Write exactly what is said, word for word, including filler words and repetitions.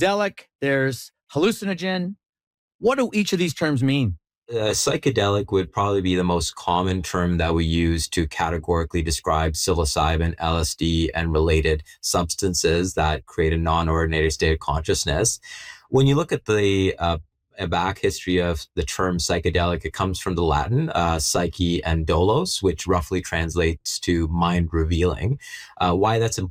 psychedelic, there's hallucinogen. What do each of these terms mean? Uh, psychedelic would probably be the most common term that we use to categorically describe psilocybin, L S D, and related substances that create a non-ordinary state of consciousness. When you look at the uh, a back history of the term psychedelic, it comes from the Latin uh, psyche and dolos, which roughly translates to mind revealing. Uh, why that's important